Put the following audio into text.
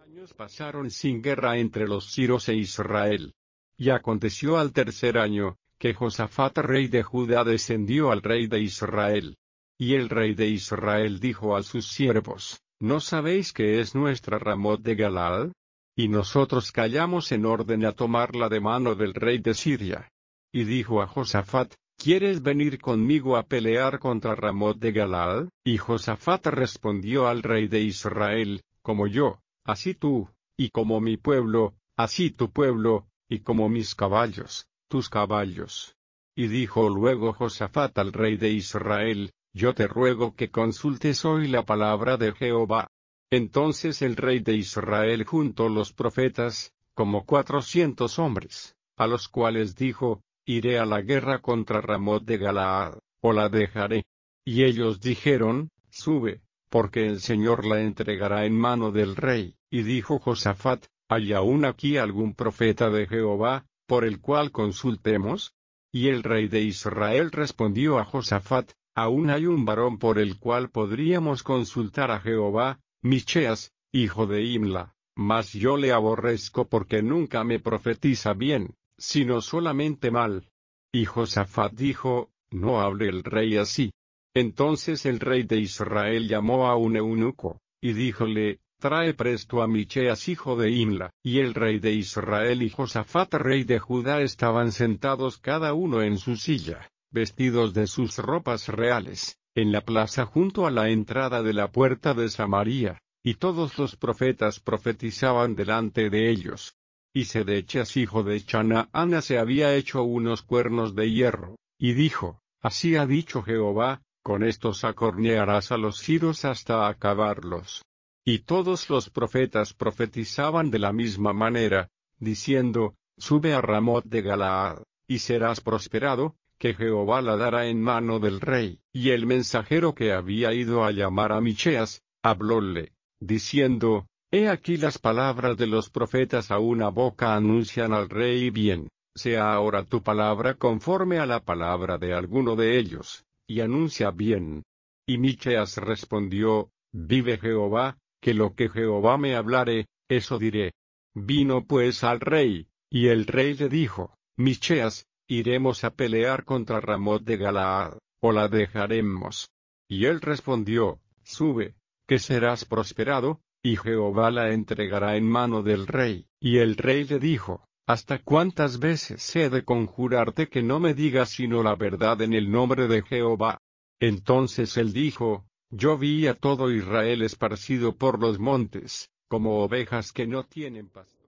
Años pasaron sin guerra entre los siros e Israel. Y aconteció al tercer año, que Josafat rey de Judá descendió al rey de Israel. Y el rey de Israel dijo a sus siervos: ¿No sabéis que es nuestra Ramot de Galaad? Y nosotros callamos en orden a tomarla de mano del rey de Siria. Y dijo a Josafat: ¿Quieres venir conmigo a pelear contra Ramot de Galaad? Y Josafat respondió al rey de Israel: Como yo, así tú, y como mi pueblo, así tu pueblo, y como mis caballos, tus caballos. Y dijo luego Josafat al rey de Israel: Yo te ruego que consultes hoy la palabra de Jehová. Entonces el rey de Israel juntó los profetas, como 400 hombres, a los cuales dijo: Iré a la guerra contra Ramot de Galaad, o la dejaré. Y ellos dijeron: Sube, porque el Señor la entregará en mano del rey. Y dijo Josafat: ¿Hay aún aquí algún profeta de Jehová, por el cual consultemos? Y el rey de Israel respondió a Josafat: Aún hay un varón por el cual podríamos consultar a Jehová, Micheas, hijo de Imla, mas yo le aborrezco porque nunca me profetiza bien, sino solamente mal. Y Josafat dijo: No hable el rey así. Entonces el rey de Israel llamó a un eunuco, y díjole: Trae presto a Micheas hijo de Imla. Y el rey de Israel y Josafat rey de Judá estaban sentados cada uno en su silla, vestidos de sus ropas reales, en la plaza junto a la entrada de la puerta de Samaria, y todos los profetas profetizaban delante de ellos. Y Sedechas hijo de Chanaana se había hecho unos cuernos de hierro, y dijo: Así ha dicho Jehová, con estos acornearás a los siros hasta acabarlos. Y todos los profetas profetizaban de la misma manera, diciendo: Sube a Ramot de Galaad, y serás prosperado, que Jehová la dará en mano del rey. Y el mensajero que había ido a llamar a Micheas, hablóle, diciendo: He aquí las palabras de los profetas a una boca anuncian al rey bien. Sea ahora tu palabra conforme a la palabra de alguno de ellos, y anuncia bien. Y Micheas respondió: Vive Jehová, que lo que Jehová me hablare, eso diré. Vino pues al rey, y el rey le dijo: Micheas, ¿iremos a pelear contra Ramot de Galaad, o la dejaremos? Y él respondió: Sube, que serás prosperado, y Jehová la entregará en mano del rey. Y el rey le dijo: ¿Hasta cuántas veces he de conjurarte que no me digas sino la verdad en el nombre de Jehová? Entonces él dijo: Yo vi a todo Israel esparcido por los montes, como ovejas que no tienen pastor.